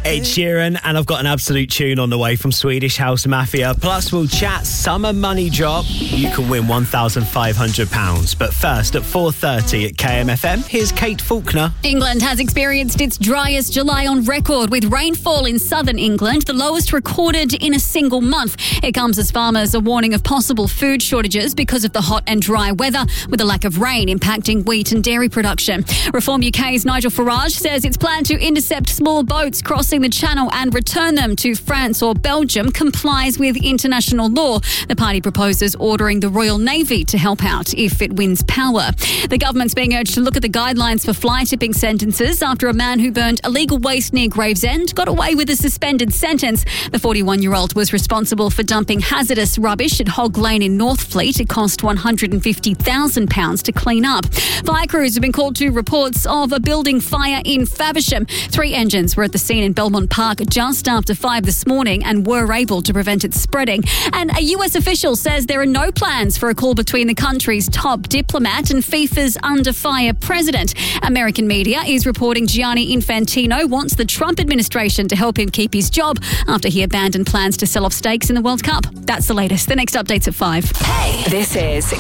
Ed Sheeran, and I've got an absolute tune on the way from Swedish House Mafia. Plus, we'll chat summer money drop. You can win £1,500. But first, at 4:30 at KMFM, here's Kate Faulkner. England has experienced its driest July on record, with rainfall in southern England, the lowest recorded in a single month. It comes as farmers are warning of possible food shortages because of the hot and dry weather, with a lack of rain impacting wheat and dairy production. Reform UK's Nigel Farage says its plan to intercept small boats crossing the Channel and return them to France or Belgium complies with international law. The party proposes ordering the Royal Navy to help out if it wins power. The government's being urged to look at the guidelines for fly tipping sentences after a man who burned illegal waste near Gravesend got away with a suspended sentence. The 41-year-old was responsible for dumping hazardous rubbish at Hog Lane in Northfleet. It cost £150,000 to clean up. Fire crews have been called to reports of a building fire in Faversham. 3 engines were at the scene in Belmont Park just after 5 this morning and were able to prevent it spreading. And a US official says there are no plans for a call between the country's top diplomat and FIFA's under-fire president. American media is reporting Gianni Infantino wants the Trump administration to help him keep his job after he abandoned plans to sell off stakes in the World Cup. That's the latest. The next update's at 5. Hey, this is